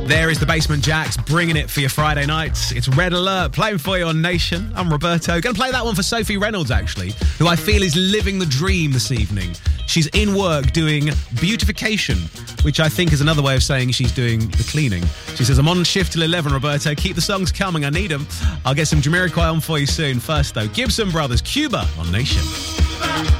There is the Basement Jacks bringing it for your Friday nights. It's Red Alert playing for you on Nation. I'm Roberto. Going to play that one for Sophie Reynolds, actually, who I feel is living the dream this evening. She's in work doing beautification, which I think is another way of saying she's doing the cleaning. She says, I'm on shift till 11, Roberto. Keep the songs coming. I need them. I'll get some Jamiroquai on for you soon. First, though, Gibson Brothers, Cuba on Nation.